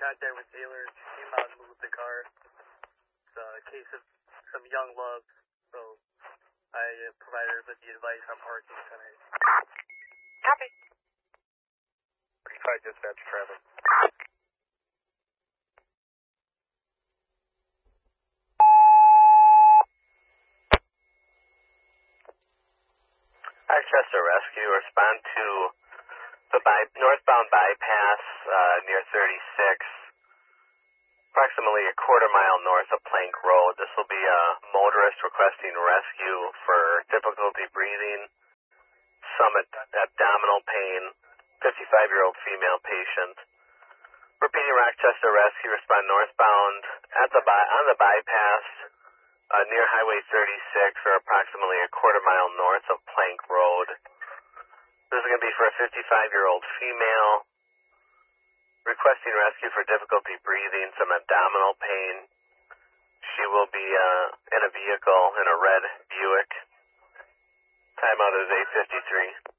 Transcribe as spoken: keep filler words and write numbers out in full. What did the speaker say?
contact with Taylor. She came out and moved the car. It's a case of some young love, so I uh, provided her with the advice on parking tonight. Copy. thirty-five dispatch traffic. Rochester Rescue, respond to the by, northbound bypass uh, near thirty-six, approximately a quarter mile north of Plank Road. This will be a motorist requesting rescue for difficulty breathing, some ad- abdominal pain, fifty-five-year-old female patient. Repeating, Rochester Rescue, respond northbound at the by, on the bypass uh, near Highway thirty-six, or approximately a quarter mile north of Plank Road. This is going to be for a fifty-five-year-old female requesting rescue for difficulty breathing, some abdominal pain. She will be uh, in a vehicle in a red Buick. Timeout is eight fifty-three.